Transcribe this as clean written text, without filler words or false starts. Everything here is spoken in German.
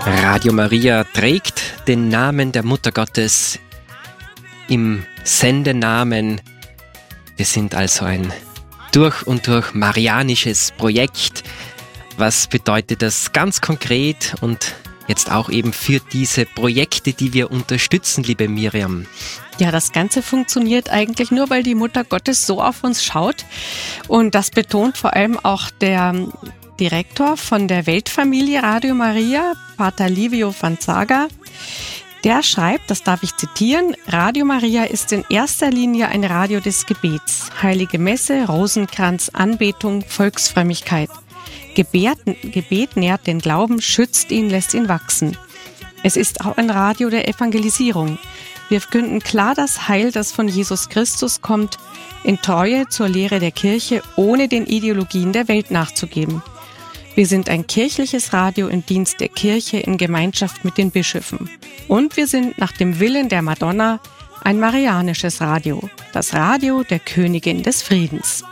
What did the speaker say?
Radio Maria trägt den Namen der Mutter Gottes im Sendenamen. Wir sind also ein durch und durch marianisches Projekt. Was bedeutet das ganz konkret und jetzt auch eben für diese Projekte, die wir unterstützen, liebe Miriam? Ja, das Ganze funktioniert eigentlich nur, weil die Mutter Gottes so auf uns schaut. Und das betont vor allem auch der Direktor von der Weltfamilie Radio Maria, Pater Livio Fanzaga. Der schreibt, das darf ich zitieren: Radio Maria ist in erster Linie ein Radio des Gebets. Heilige Messe, Rosenkranz, Anbetung, Volksfrömmigkeit. Gebet nährt den Glauben, schützt ihn, lässt ihn wachsen. Es ist auch ein Radio der Evangelisierung. Wir verkünden klar das Heil, das von Jesus Christus kommt, in Treue zur Lehre der Kirche, ohne den Ideologien der Welt nachzugeben. Wir sind ein kirchliches Radio im Dienst der Kirche in Gemeinschaft mit den Bischöfen. Und wir sind nach dem Willen der Madonna ein marianisches Radio, das Radio der Königin des Friedens.